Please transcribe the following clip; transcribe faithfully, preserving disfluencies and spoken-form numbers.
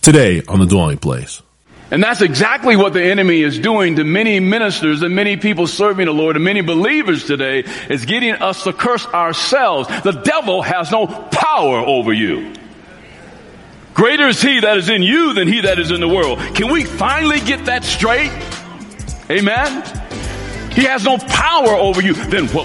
Today on The Dwelling Place. And that's exactly what the enemy is doing to many ministers and many people serving the Lord and many believers today, is getting us to curse ourselves. The devil has no power over you. Greater is he that is in you than he that is in the world. Can we finally get that straight? Amen? He has no power over you. Then what